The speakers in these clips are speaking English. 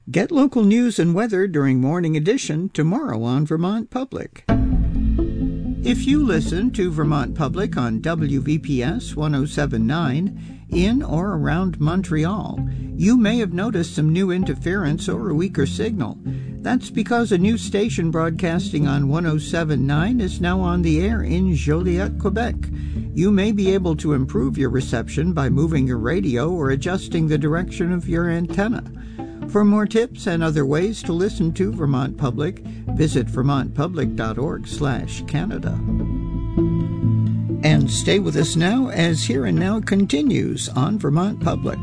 Get local news and weather during Morning Edition tomorrow on Vermont Public. If you listen to Vermont Public on WVPS 1079 in or around Montreal, you may have noticed some new interference or a weaker signal. That's because a new station broadcasting on 1079 is now on the air in Joliet, Quebec. You may be able to improve your reception by moving your radio or adjusting the direction of your antenna. For more tips and other ways to listen to Vermont Public, visit vermontpublic.org/Canada. And stay with us now as Here and Now continues on Vermont Public.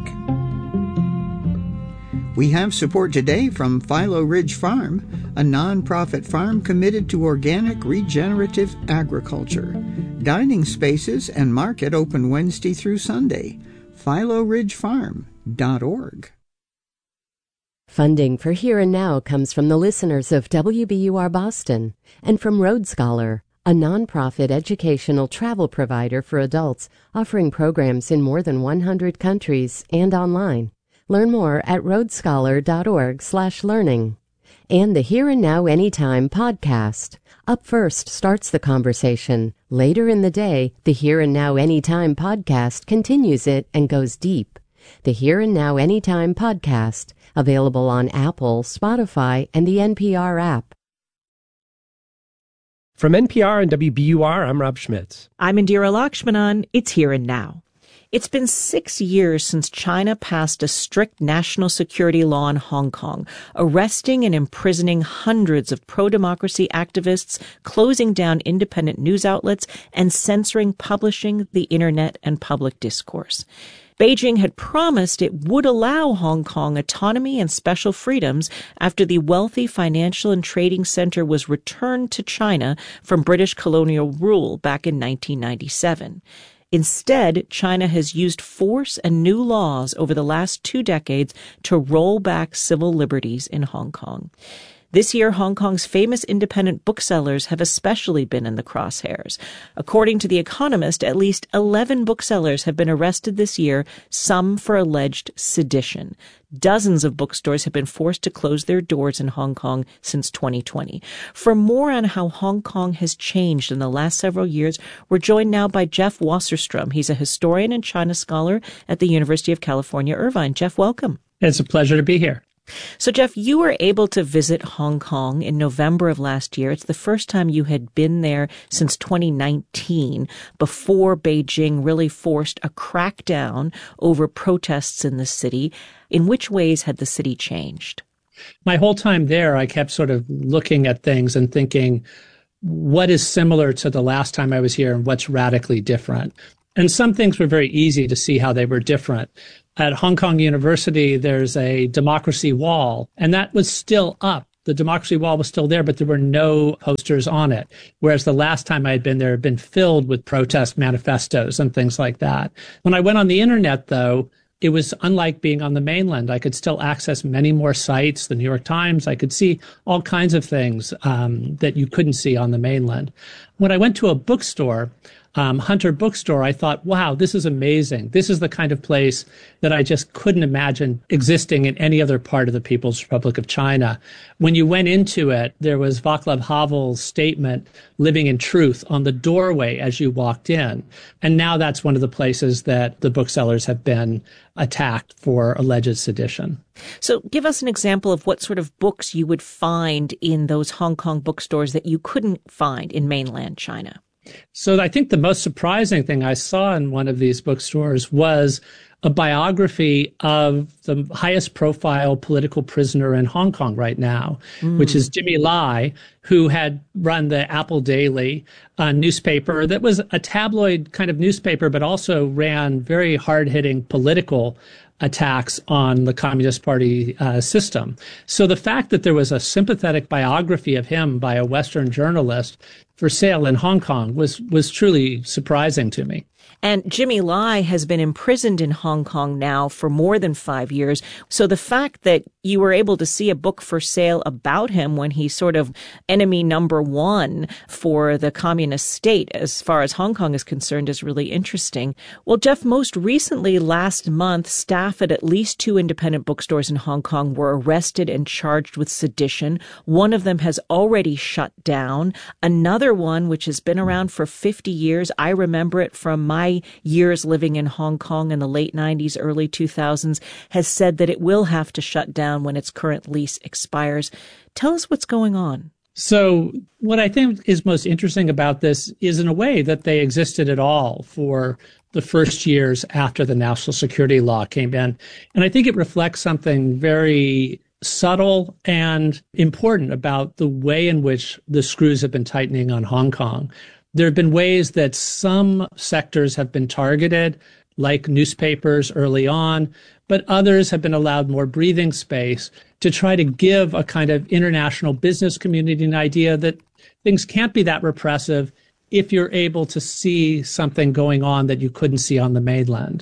We have support today from Philo Ridge Farm, a non-profit farm committed to organic regenerative agriculture. Dining spaces and market open Wednesday through Sunday. philoridgefarm.org. Funding for Here and Now comes from the listeners of WBUR Boston and from Road Scholar, a nonprofit educational travel provider for adults offering programs in more than 100 countries and online. Learn more at roadscholar.org/learning. And the Here and Now Anytime podcast. Up first starts the conversation. Later in the day, the Here and Now Anytime podcast continues it and goes deep. The Here and Now Anytime podcast, available on Apple, Spotify, and the NPR app. From NPR and WBUR, I'm Rob Schmitz. I'm Indira Lakshmanan. It's Here and Now. It's been 6 years since China passed a strict national security law in Hong Kong, arresting and imprisoning hundreds of pro-democracy activists, closing down independent news outlets, and censoring publishing, the internet, and public discourse. Beijing had promised it would allow Hong Kong autonomy and special freedoms after the wealthy financial and trading center was returned to China from British colonial rule back in 1997. Instead, China has used force and new laws over the last 2 decades to roll back civil liberties in Hong Kong. This year, Hong Kong's famous independent booksellers have especially been in the crosshairs. According to The Economist, at least 11 booksellers have been arrested this year, some for alleged sedition. Dozens of bookstores have been forced to close their doors in Hong Kong since 2020. For more on how Hong Kong has changed in the last several years, we're joined now by Jeff Wasserstrom. He's a historian and China scholar at the University of California, Irvine. Jeff, welcome. It's a pleasure to be here. So, Jeff, you were able to visit Hong Kong in November of last year. It's the first time you had been there since 2019, before Beijing really forced a crackdown over protests in the city. In which ways had the city changed? My whole time there, I kept sort of looking at things and thinking, what is similar to the last time I was here and what's radically different? And some things were very easy to see how they were different. At Hong Kong University, there's a democracy wall, and that was still up. The democracy wall was still there, but there were no posters on it. Whereas the last time I had been there, it had been filled with protest manifestos and things like that. When I went on the internet, though, it was unlike being on the mainland. I could still access many more sites, the New York Times. I could see all kinds of things that you couldn't see on the mainland. When I went to a bookstore, Hunter Bookstore, I thought, wow, this is amazing. This is the kind of place that I just couldn't imagine existing in any other part of the People's Republic of China. When you went into it, there was Václav Havel's statement, "Living in Truth," on the doorway as you walked in. And now that's one of the places that the booksellers have been attacked for alleged sedition. So give us an example of what sort of books you would find in those Hong Kong bookstores that you couldn't find in mainland China. So I think the most surprising thing I saw in one of these bookstores was a biography of the highest profile political prisoner in Hong Kong right now, which is Jimmy Lai, who had run the Apple Daily newspaper that was a tabloid kind of newspaper, but also ran very hard-hitting political attacks on the Communist Party system. So the fact that there was a sympathetic biography of him by a Western journalist for sale in Hong Kong was truly surprising to me. And Jimmy Lai has been imprisoned in Hong Kong now for more than 5 years. So the fact that you were able to see a book for sale about him when he's sort of enemy number one for the communist state as far as Hong Kong is concerned is really interesting. Well, Jeff, most recently last month, staff at least 2 independent bookstores in Hong Kong were arrested and charged with sedition. One of them has already shut down. Another one, which has been around for 50 years, I remember it from my years living in Hong Kong in the late 90s, early 2000s, has said that it will have to shut down when its current lease expires. Tell us what's going on. So what I think is most interesting about this is, in a way, that they existed at all for the first years after the national security law came in. And I think it reflects something very subtle and important about the way in which the screws have been tightening on Hong Kong. There have been ways that some sectors have been targeted, like newspapers early on, but others have been allowed more breathing space to try to give a kind of international business community an idea that things can't be that repressive if you're able to see something going on that you couldn't see on the mainland.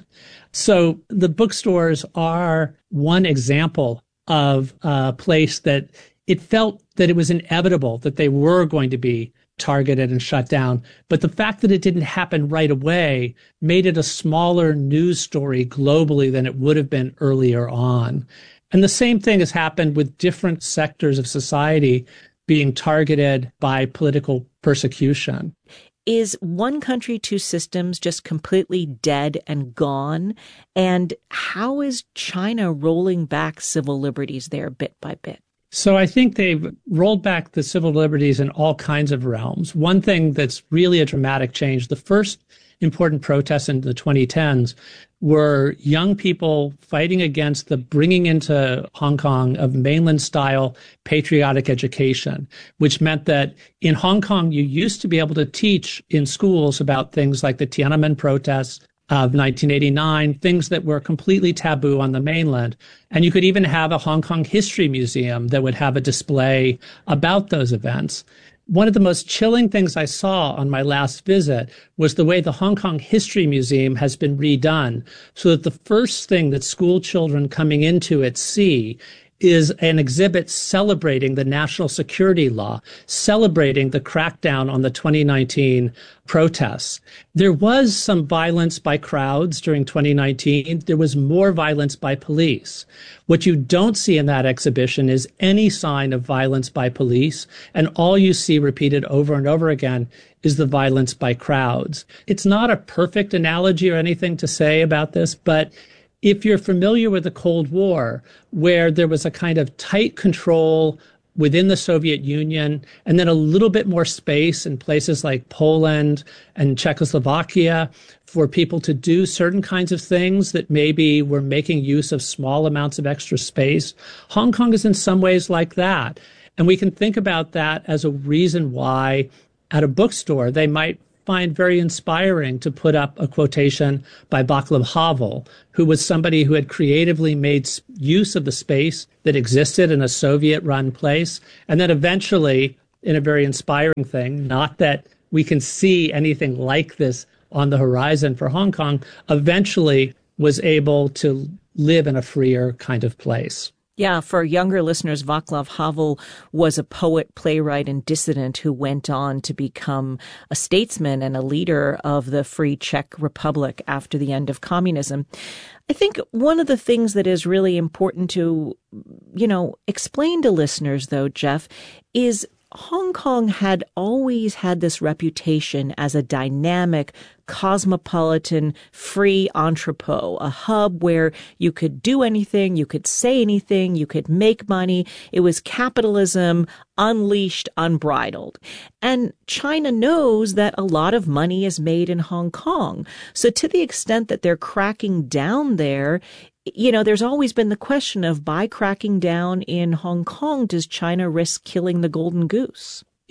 So the bookstores are one example of a place that it felt that it was inevitable that they were going to be targeted and shut down. But the fact that it didn't happen right away made it a smaller news story globally than it would have been earlier on. And the same thing has happened with different sectors of society being targeted by political persecution. Is one country, two systems just completely dead and gone? And how is China rolling back civil liberties there bit by bit? So I think they've rolled back the civil liberties in all kinds of realms. One thing that's really a dramatic change, the first important protests in the 2010s were young people fighting against the bringing into Hong Kong of mainland-style patriotic education, which meant that in Hong Kong, you used to be able to teach in schools about things like the Tiananmen protests of 1989, things that were completely taboo on the mainland. And you could even have a Hong Kong history museum that would have a display about those events. One of the most chilling things I saw on my last visit was the way the Hong Kong History Museum has been redone so that the first thing that school children coming into it see is an exhibit celebrating the national security law, celebrating the crackdown on the 2019 protests. There was some violence by crowds during 2019. There was more violence by police. What you don't see in that exhibition is any sign of violence by police, and all you see repeated over and over again is the violence by crowds. It's not a perfect analogy or anything to say about this, but if you're familiar with the Cold War, where there was a kind of tight control within the Soviet Union, and then a little bit more space in places like Poland and Czechoslovakia for people to do certain kinds of things that maybe were making use of small amounts of extra space, Hong Kong is in some ways like that. And we can think about that as a reason why at a bookstore they might find very inspiring to put up a quotation by Václav Havel, who was somebody who had creatively made use of the space that existed in a Soviet-run place, and then eventually, in a very inspiring thing, not that we can see anything like this on the horizon for Hong Kong, eventually was able to live in a freer kind of place. Yeah, for younger listeners, Václav Havel was a poet, playwright, and dissident who went on to become a statesman and a leader of the Free Czech Republic after the end of communism. I think one of the things that is really important to, explain to listeners, though, Jeff, is Hong Kong had always had this reputation as a dynamic, cosmopolitan, free entrepot, a hub where you could do anything, you could say anything, you could make money. It was capitalism unleashed, unbridled. And China knows that a lot of money is made in Hong Kong. So to the extent that they're cracking down there, there's always been the question of, by cracking down in Hong Kong, does China risk killing the golden goose?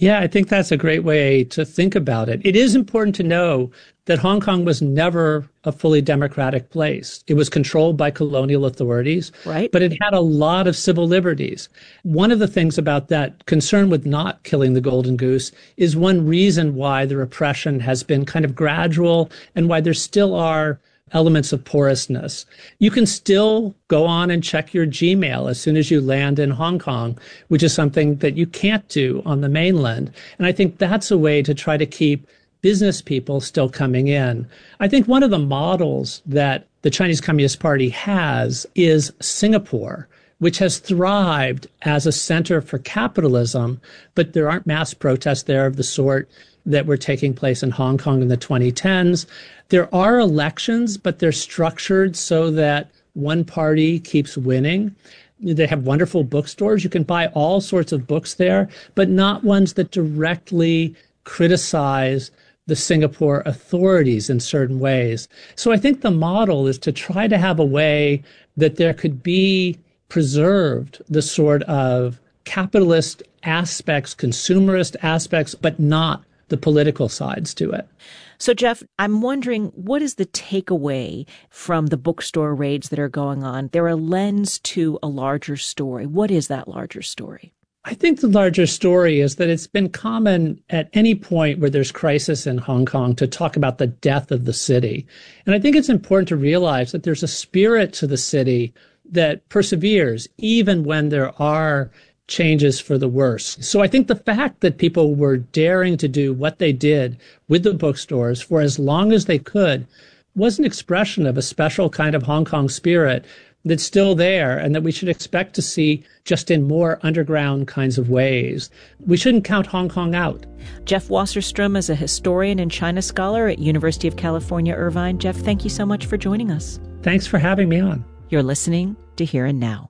Yeah, I think that's a great way to think about it. It is important to know that Hong Kong was never a fully democratic place. It was controlled by colonial authorities, right? But it had a lot of civil liberties. One of the things about that concern with not killing the golden goose is one reason why the repression has been kind of gradual and why there still are elements of porousness. You can still go on and check your Gmail as soon as you land in Hong Kong, which is something that you can't do on the mainland. And I think that's a way to try to keep business people still coming in. I think one of the models that the Chinese Communist Party has is Singapore, which has thrived as a center for capitalism, but there aren't mass protests there of the sort that were taking place in Hong Kong in the 2010s. There are elections, but they're structured so that one party keeps winning. They have wonderful bookstores. You can buy all sorts of books there, but not ones that directly criticize the Singapore authorities in certain ways. So I think the model is to try to have a way that there could be preserved the sort of capitalist aspects, consumerist aspects, but not the political sides to it. So, Jeff, I'm wondering, what is the takeaway from the bookstore raids that are going on? They're a lens to a larger story. What is that larger story? I think the larger story is that it's been common at any point where there's crisis in Hong Kong to talk about the death of the city. And I think it's important to realize that there's a spirit to the city that perseveres even when there are changes for the worse. So I think the fact that people were daring to do what they did with the bookstores for as long as they could was an expression of a special kind of Hong Kong spirit that's still there and that we should expect to see just in more underground kinds of ways. We shouldn't count Hong Kong out. Jeff Wasserstrom is a historian and China scholar at University of California, Irvine. Jeff, thank you so much for joining us. Thanks for having me on. You're listening to Here and Now.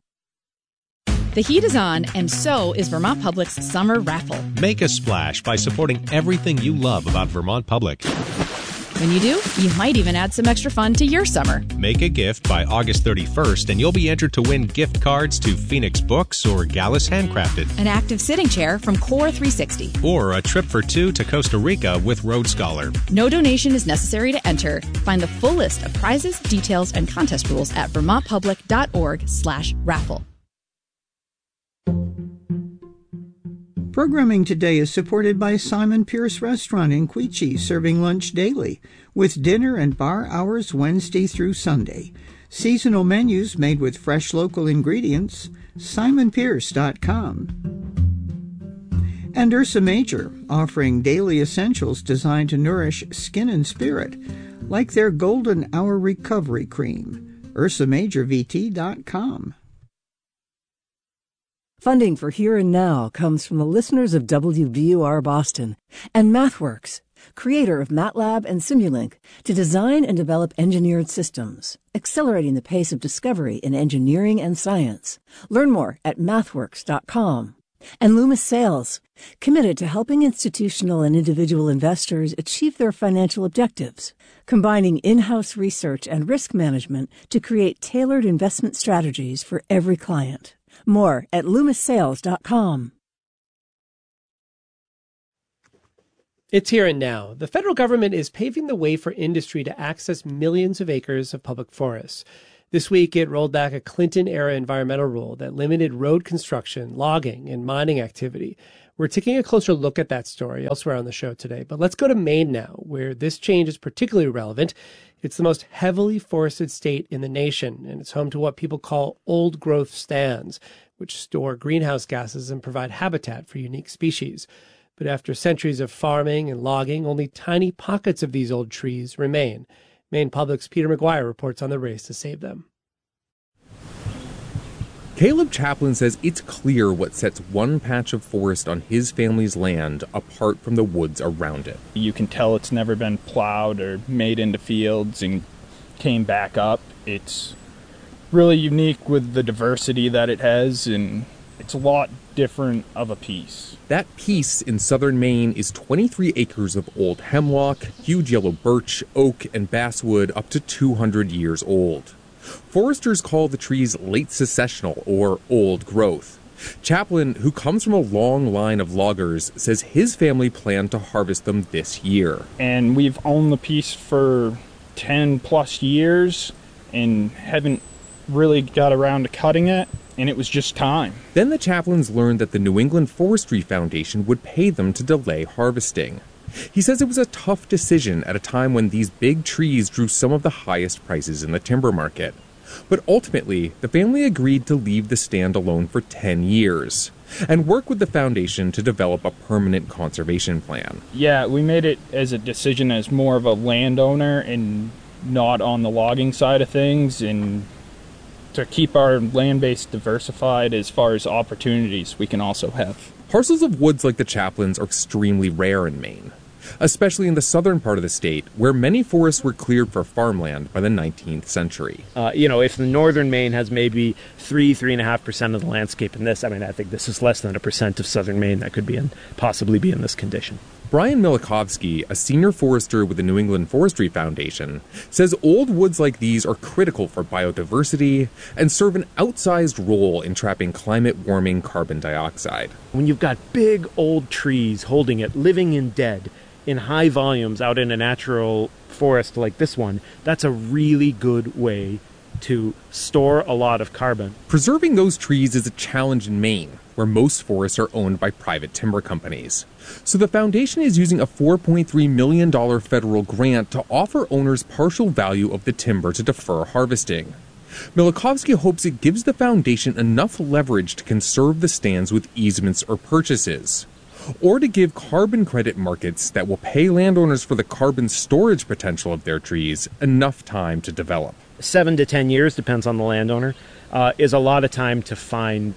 The heat is on, and so is Vermont Public's summer raffle. Make a splash by supporting everything you love about Vermont Public. When you do, you might even add some extra fun to your summer. Make a gift by August 31st, and you'll be entered to win gift cards to Phoenix Books or Gallus Handcrafted. An active sitting chair from Core 360. Or a trip for two to Costa Rica with Road Scholar. No donation is necessary to enter. Find the full list of prizes, details, and contest rules at vermontpublic.org/raffle. Programming today is supported by Simon Pierce Restaurant in Quechee, serving lunch daily, with dinner and bar hours Wednesday through Sunday. Seasonal menus made with fresh local ingredients. SimonPierce.com. And Ursa Major, offering daily essentials designed to nourish skin and spirit, like their Golden Hour Recovery Cream. UrsaMajorVT.com. Funding for Here and Now comes from the listeners of WBUR Boston and MathWorks, creator of MATLAB and Simulink, to design and develop engineered systems, accelerating the pace of discovery in engineering and science. Learn more at mathworks.com. And Loomis Sales, committed to helping institutional and individual investors achieve their financial objectives, combining in-house research and risk management to create tailored investment strategies for every client. More at LoomisSales.com. It's Here and Now. The federal government is paving the way for industry to access millions of acres of public forests. This week, it rolled back a Clinton-era environmental rule that limited road construction, logging, and mining activity. We're taking a closer look at that story elsewhere on the show today. But let's go to Maine now, where this change is particularly relevant. It's the most heavily forested state in the nation, and it's home to what people call old-growth stands, which store greenhouse gases and provide habitat for unique species. But after centuries of farming and logging, only tiny pockets of these old trees remain. Maine Public's Peter McGuire reports on the race to save them. Caleb Chaplin says it's clear what sets one patch of forest on his family's land apart from the woods around it. You can tell it's never been plowed or made into fields and came back up. It's really unique with the diversity that it has, and it's a lot different of a piece. That piece in southern Maine is 23 acres of old hemlock, huge yellow birch, oak, and basswood up to 200 years old. Foresters call the trees late successional or old growth. Chaplin, who comes from a long line of loggers, says his family planned to harvest them this year. And we've owned the piece for 10 plus years and haven't really got around to cutting it, and it was just time. Then the Chaplins learned that the New England Forestry Foundation would pay them to delay harvesting. He says it was a tough decision at a time when these big trees drew some of the highest prices in the timber market. But ultimately, the family agreed to leave the stand alone for 10 years and work with the foundation to develop a permanent conservation plan. Yeah, we made it as a decision as more of a landowner and not on the logging side of things, and to keep our land base diversified as far as opportunities we can also have. Parcels of woods like the Chaplins are extremely rare in Maine, especially in the southern part of the state, where many forests were cleared for farmland by the 19th century. If the northern Maine has maybe 3.5% of the landscape in this, I think this is less than 1% of southern Maine that could possibly be in this condition. Brian Milikovsky, a senior forester with the New England Forestry Foundation, says old woods like these are critical for biodiversity and serve an outsized role in trapping climate-warming carbon dioxide. When you've got big old trees holding it, living in dead, in high volumes out in a natural forest like this one, that's a really good way to store a lot of carbon. Preserving those trees is a challenge in Maine, where most forests are owned by private timber companies. So the foundation is using a $4.3 million federal grant to offer owners partial value of the timber to defer harvesting. Milikovsky hopes it gives the foundation enough leverage to conserve the stands with easements or purchases, or to give carbon credit markets that will pay landowners for the carbon storage potential of their trees enough time to develop. 7 to 10 years, depends on the landowner, is a lot of time to find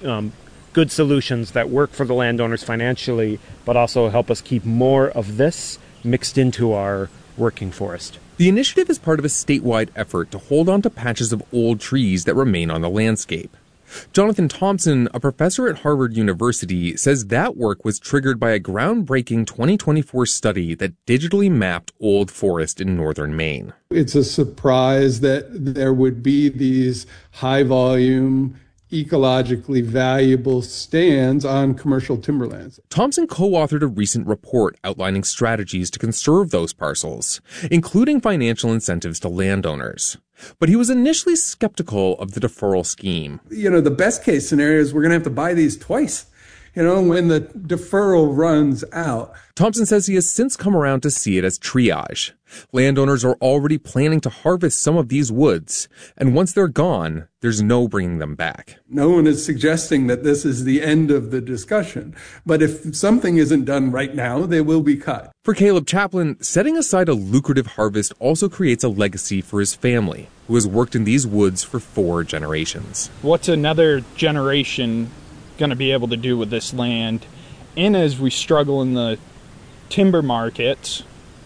good solutions that work for the landowners financially, but also help us keep more of this mixed into our working forest. The initiative is part of a statewide effort to hold on to patches of old trees that remain on the landscape. Jonathan Thompson, a professor at Harvard University, says that work was triggered by a groundbreaking 2024 study that digitally mapped old forest in northern Maine. It's a surprise that there would be these high-volume, ecologically valuable stands on commercial timberlands. Thompson co-authored a recent report outlining strategies to conserve those parcels, including financial incentives to landowners. But he was initially skeptical of the deferral scheme. The best case scenario is we're going to have to buy these twice, when the deferral runs out. Thompson says he has since come around to see it as triage. Landowners are already planning to harvest some of these woods, and once they're gone, there's no bringing them back. No one is suggesting that this is the end of the discussion, but if something isn't done right now, they will be cut. For Caleb Chaplin, setting aside a lucrative harvest also creates a legacy for his family, who has worked in these woods for 4 generations. What's another generation going to be able to do with this land? And as we struggle in the timber markets,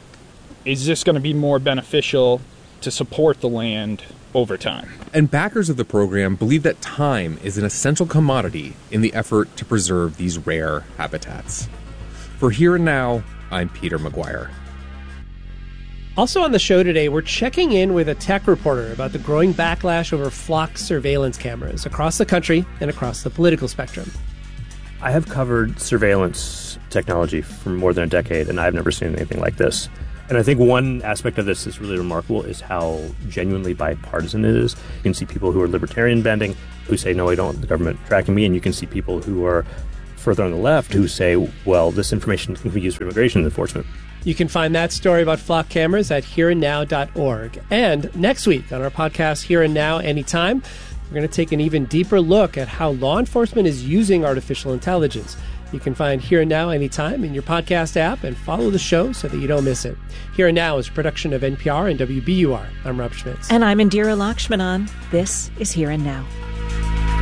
is this going to be more beneficial to support the land over time? And backers of the program believe that time is an essential commodity in the effort to preserve these rare habitats. For Here and Now, I'm Peter McGuire. Also on the show today, we're checking in with a tech reporter about the growing backlash over flock surveillance cameras across the country and across the political spectrum. I have covered surveillance technology for more than a decade, and I've never seen anything like this. And I think one aspect of this that's really remarkable is how genuinely bipartisan it is. You can see people who are libertarian bending who say, no, I don't want the government tracking me. And you can see people who are further on the left who say, well, this information can be used for immigration enforcement. You can find that story about flock cameras at hereandnow.org. And next week on our podcast, Here and Now Anytime, we're going to take an even deeper look at how law enforcement is using artificial intelligence. You can find Here and Now Anytime in your podcast app and follow the show so that you don't miss it. Here and Now is a production of NPR and WBUR. I'm Rob Schmitz. And I'm Indira Lakshmanan. This is Here and Now.